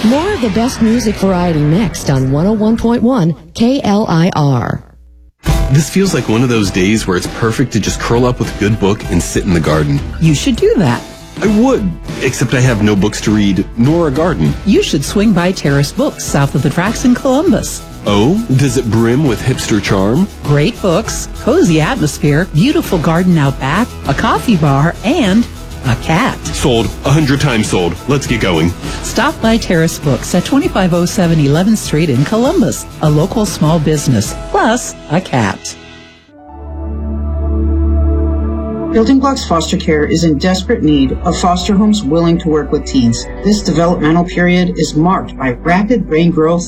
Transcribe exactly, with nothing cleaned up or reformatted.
More of the best music variety next on one oh one point one K L I R. This feels like one of those days where it's perfect to just curl up with a good book and sit in the garden. You should do that. I would, except I have no books to read, nor a garden. You should swing by Terrace Books south of the tracks in Columbus. Oh? Does it brim with hipster charm? Great books, cozy atmosphere, beautiful garden out back, a coffee bar, and a cat. Sold. A hundred times sold. Let's get going. Stop by Terrace Books at twenty-five oh seven eleventh Street in Columbus. A local small business, plus a cat. Building Blocks Foster Care is in desperate need of foster homes willing to work with teens. This developmental period is marked by rapid brain growth